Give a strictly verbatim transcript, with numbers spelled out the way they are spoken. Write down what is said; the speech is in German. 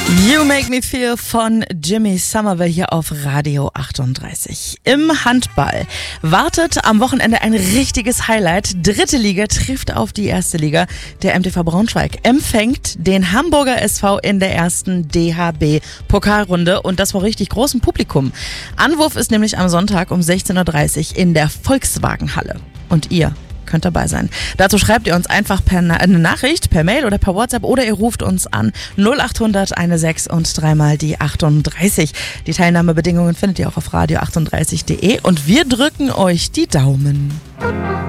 You Make Me Feel von Jimmy Somerville hier auf Radio achtunddreißig. Im Handball wartet am Wochenende ein richtiges Highlight. Dritte Liga trifft auf die erste Liga. Der M T V Braunschweig empfängt den Hamburger S V in der ersten D H B-Pokalrunde und das vor richtig großem Publikum. Anwurf ist nämlich am Sonntag um sechzehn Uhr dreißig in der Volkswagenhalle. Und ihr könnt dabei sein. Dazu schreibt ihr uns einfach per Na- eine Nachricht, per Mail oder per WhatsApp oder ihr ruft uns an null acht hundert sechzehn und dreimal die achtunddreißig. Die Teilnahmebedingungen findet ihr auch auf radio achtunddreißig punkt de und wir drücken euch die Daumen.